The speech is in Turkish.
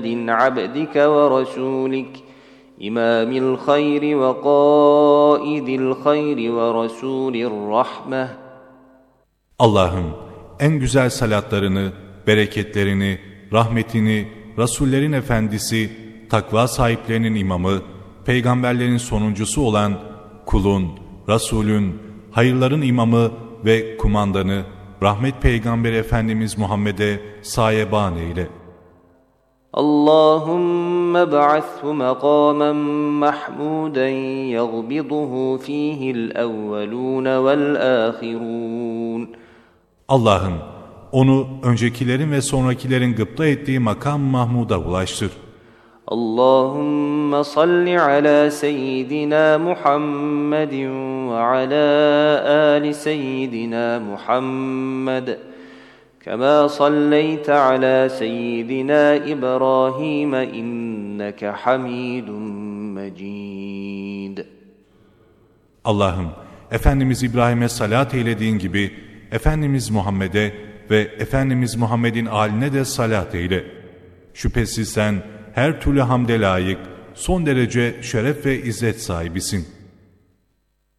عبدك ورسولك إمام الخير وقائد الخير ورسول الرحمة. Allah'ım en güzel salatlarını, bereketlerini, rahmetini, Rasullerin efendisi, takva sahiplerinin imamı, peygamberlerin sonuncusu olan kulun, Rasulün, hayırların imamı ve kumandanı, rahmet peygamberi Efendimiz Muhammed'e sayeban eyle. Allahümme ba'athu makamen mahmuden yagbiduhu fihil evvelûne vel âhirûn. Allah'ım onu öncekilerin ve sonrakilerin gıpta ettiği makam Mahmud'a ulaştır. Allahümme salli ala seyyidina Muhammedin ve ala ali seyyidina Muhammed. كما صليت على سيدنا إبراهيم إنك حميد مجيد. Allah'ım Efendimiz İbrahim'e salat eylediğin gibi Efendimiz Muhammed'e ve Efendimiz Muhammed'in âline de salat eyle. Şüphesiz sen her türlü hamde layık, son derece şeref ve izzet sahibisin.